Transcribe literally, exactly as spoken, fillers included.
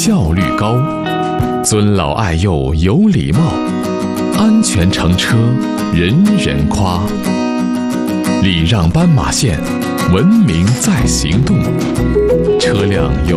效率高，尊老爱幼有礼貌，安全乘车人人夸。礼让斑马线，文明在行动。车辆有